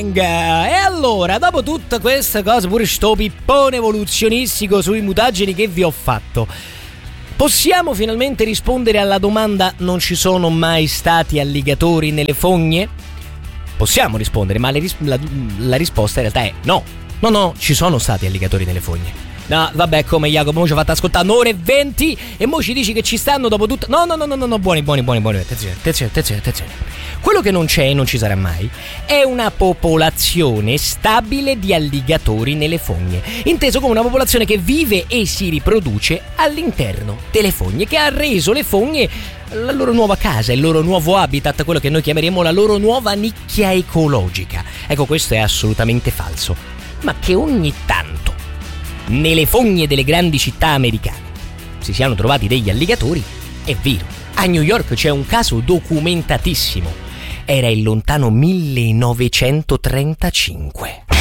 Bang! E allora, dopo tutta questa cosa, pure sto pippone evoluzionistico sui mutageni che vi ho fatto, possiamo finalmente rispondere alla domanda: non ci sono mai stati alligatori nelle fogne? Possiamo rispondere, ma la risposta in realtà è no. No, ci sono stati alligatori nelle fogne. No, vabbè, come Jacopo, mo ci ha fatto ascoltare un'ora e 20 e mo ci dici che ci stanno dopo tutto. No, buoni, attenzione. Quello che non c'è e non ci sarà mai è una popolazione stabile di alligatori nelle fogne, inteso come una popolazione che vive e si riproduce all'interno delle fogne, che ha reso le fogne la loro nuova casa, il loro nuovo habitat, quello che noi chiameremo la loro nuova nicchia ecologica. Ecco, questo è assolutamente falso, ma che ogni tanto nelle fogne delle grandi città americane si siano trovati degli alligatori è vero. A New York c'è un caso documentatissimo. Era il lontano 1935.